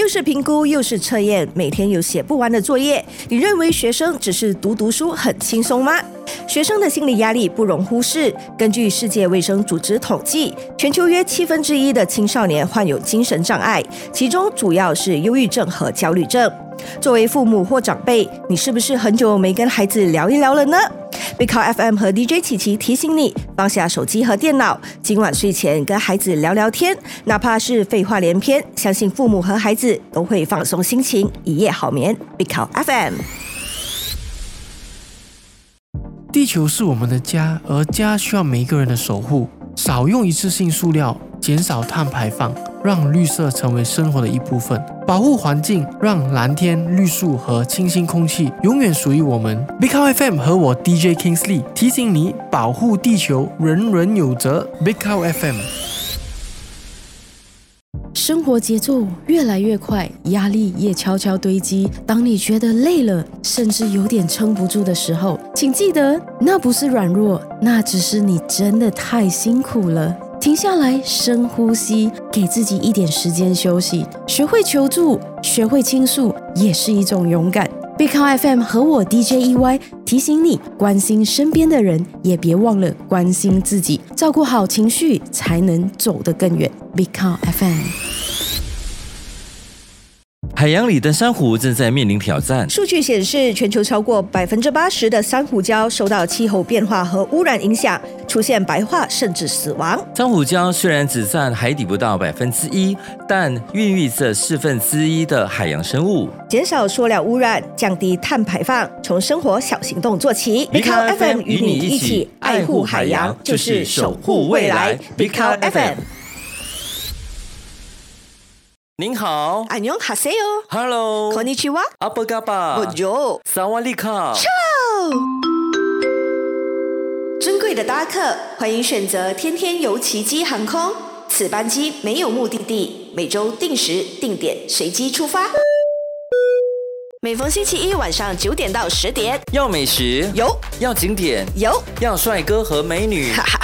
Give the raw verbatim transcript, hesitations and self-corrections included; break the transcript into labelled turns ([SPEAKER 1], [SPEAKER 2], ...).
[SPEAKER 1] 是评估又是测验，每天有写不完的作业，你认为学生只是读读书很轻松吗？学生的心理压力不容忽视。根据世界卫生组织统计，全球约七分之一的青少年患有精神障碍，其中主要是忧郁症和焦虑症。作为父母或长辈，你是不是很久没跟孩子聊一聊了呢？Big Cow F M 和 D J 琪琪提醒你，放下手机和电脑，今晚睡前跟孩子聊聊天，哪怕是废话连篇，相信父母和孩子都会放松心情，一夜好眠。Big Cow F M。
[SPEAKER 2] 地球是我们的家，而家需要每一个人的守护。少用一次性塑料，减少碳排放，让绿色成为生活的一部分。保护环境，让蓝天、绿树和清新空气永远属于我们。Big Cow F M 和我 D J Kingsley 提醒你，保护地球，人人有责。Big Cow F M。
[SPEAKER 3] 生活节奏越来越快，压力也悄悄堆积。当你觉得累了，甚至有点撑不住的时候，请记得，那不是软弱，那只是你真的太辛苦了。停下来，深呼吸，给自己一点时间休息。学会求助，学会倾诉，也是一种勇敢。Big Cow F M 和我 D J E Y 提醒你，关心身边的人，也别忘了关心自己，照顾好情绪，才能走得更远。Big Cow F M。
[SPEAKER 4] 海洋里的珊瑚正在面临挑战。
[SPEAKER 1] 数据显示，全球超过百分之八十的珊瑚礁受到气候变化和污染影响，出现白化甚至死亡。
[SPEAKER 4] 珊瑚礁虽然只占海底不到百分之一，但孕育着四分之一的海洋生物。
[SPEAKER 1] 减少塑料污染，降低碳排放，从生活小行动做起。Big Cow F M 与你一起爱护海洋，就是守护未来。Big Cow F M。
[SPEAKER 4] 您好，
[SPEAKER 1] 안녕하세요。
[SPEAKER 4] Hello，
[SPEAKER 1] こんにちは。
[SPEAKER 4] 阿波嘎巴，
[SPEAKER 1] Bonjour，
[SPEAKER 4] 萨瓦利卡。
[SPEAKER 1] 尊贵的搭客，欢迎选择天天游奇迹航空。此班机没有目的地，每周定时定点随机出发。每逢星期一晚上九点到十点，
[SPEAKER 4] 要美食
[SPEAKER 1] 有，
[SPEAKER 4] 要景点
[SPEAKER 1] 有，
[SPEAKER 4] 要帅哥和美女，
[SPEAKER 1] 哈哈